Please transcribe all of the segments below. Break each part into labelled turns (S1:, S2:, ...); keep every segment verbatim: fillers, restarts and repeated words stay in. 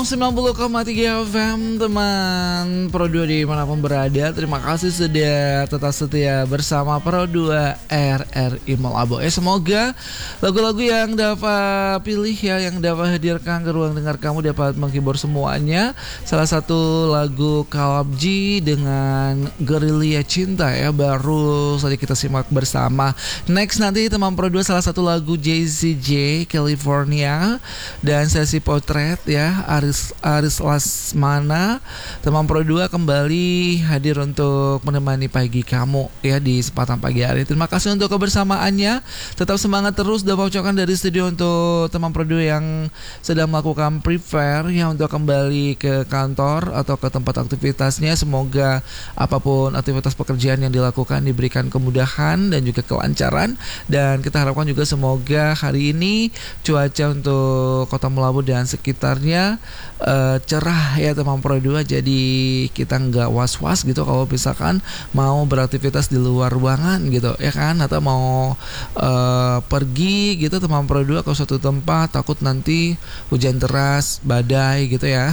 S1: sembilan puluh koma tiga F M, teman Pro dua dimanapun berada. Terima kasih sudah tetap setia bersama Pro dua R R I Malabo. Eh, semoga lagu-lagu yang dapat pilih ya, yang dapat hadirkan ke ruang dengar kamu dapat menghibur semuanya. Salah satu lagu Kalab G dengan Gerilya Cinta ya, baru saja kita simak bersama. Next nanti teman Pro dua salah satu lagu J Z J California dan sesi potret ya, Aris Aris Lasmana. Teman Pro dua kembali hadir untuk menemani pagi kamu ya di kesempatan pagi hari. Terima kasih untuk kebersamaannya. Tetap semangat terus. Dan mau ucapkan dari studio untuk teman Pro dua yang sedang melakukan prepare ya untuk kembali ke kantor atau ke tempat aktivitasnya. Semoga apapun aktivitas pekerjaan yang dilakukan diberikan kemudahan dan juga kelancaran. Dan kita harapkan juga semoga hari ini cuaca untuk Kota Melabu dan sekitarnya uh, cerah ya teman Pro dua. Jadi kita nggak was-was gitu kalau misalkan mau beraktivitas di luar ruangan gitu ya kan, atau mau uh, pergi gitu teman Pro dua ke suatu tempat, takut nanti hujan deras, badai gitu ya.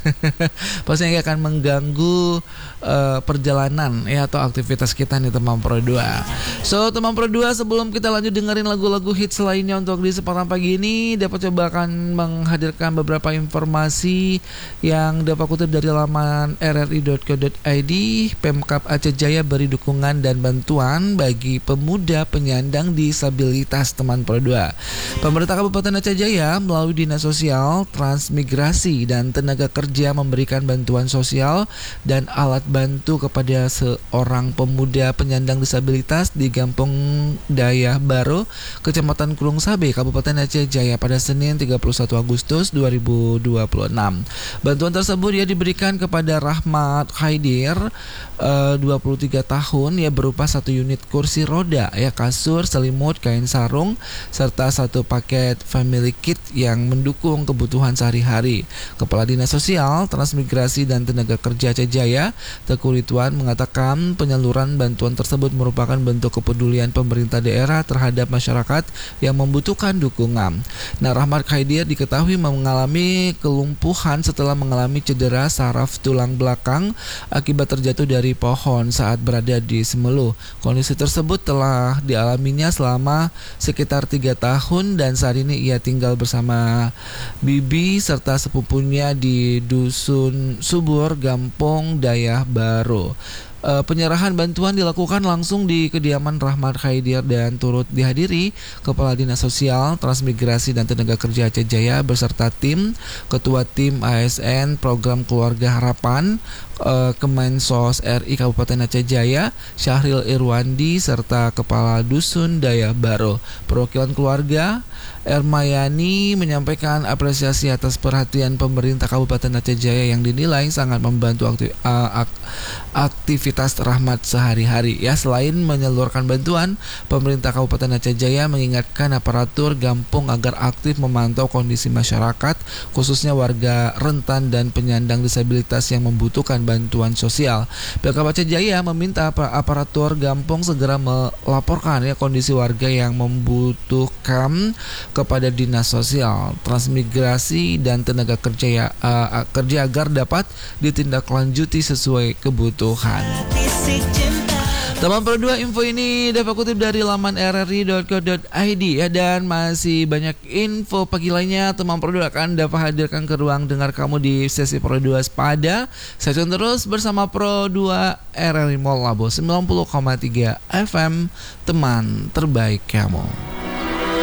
S1: Pastinya akan mengganggu uh, perjalanan ya atau aktivitas kita nih teman Pro dua. So teman Pro dua, sebelum kita lanjut dengerin lagu-lagu hits lainnya untuk di kesempatan pagi ini, dapat coba akan menghadirkan beberapa informasi yang dapat kutip dari laman r r i dot co dot i d. Pemkab Aceh Jaya beri dukungan dan bantuan bagi pemuda penyandang disabilitas teman Pro dua. Pemerintah Kabupaten Aceh Jaya melalui Dinas Sosial, Transmigrasi dan Tenaga Kerja memberikan bantuan sosial dan alat bantu kepada seorang pemuda penyandang disabilitas di Gampong Dayah Baro, Kecamatan Kulung Sabe, Kabupaten Aceh Jaya pada Senin tiga puluh satu Agustus dua ribu dua puluh enam. Bantuan tersebut ya diberikan kepada Rahmat Khaidir, uh, dua puluh tiga tahun ya, berupa satu unit kursi roda ya, kasur, selimut, kain sarung serta satu paket family kit yang mendukung kebutuhan sehari-hari. Kepala Dinas Sosial, Transmigrasi dan Tenaga Kerja Aceh Jaya, Teguh Ridwan, mengatakan penyaluran bantuan tersebut merupakan bentuk kepedulian pemerintah daerah terhadap masyarakat yang membutuhkan dukungan. Nah, Rahmat Khaidir diketahui mengalami kelumpuhan setelah mengalami cedera saraf tulang belakang akibat terjatuh dari pohon saat berada di Semelu. Kondisi tersebut telah dialaminya selama sekitar tiga tahun dan saat ini ia tinggal bersama bibi serta sepupunya di Dusun Subur, Gampong Dayah Baro. Uh, penyerahan bantuan dilakukan langsung di kediaman Rahmat Khaidir dan turut dihadiri Kepala Dinas Sosial, Transmigrasi dan Tenaga Kerja Aceh Jaya beserta tim, Ketua Tim A S N Program Keluarga Harapan uh, Kemensos R I Kabupaten Aceh Jaya, Syahril Irwandi serta Kepala Dusun Dayah Baro. Perwakilan keluarga Ermayani menyampaikan apresiasi atas perhatian pemerintah Kabupaten Aceh Jaya yang dinilai sangat membantu aktif, uh, aktivitas Rahmat sehari-hari. Ya, selain menyalurkan bantuan, pemerintah Kabupaten Aceh Jaya mengingatkan aparatur Gampong agar aktif memantau kondisi masyarakat, khususnya warga rentan dan penyandang disabilitas yang membutuhkan bantuan sosial. Pemkab Aceh Jaya meminta aparatur Gampong segera melaporkan ya kondisi warga yang membutuhkan kepada Dinas Sosial, Transmigrasi dan Tenaga Kerja ya, uh, kerja agar dapat ditindaklanjuti sesuai kebutuhan. Teman Pro dua, info ini dapat kutip dari laman r r i dot co dot i d ya, dan masih banyak info pagi lainnya teman Pro dua akan dapat hadirkan ke ruang dengar kamu di sesi Pro dua Sepada. Saya terus bersama Pro dua R R I Malabo sembilan puluh koma tiga F M, teman terbaik kamu.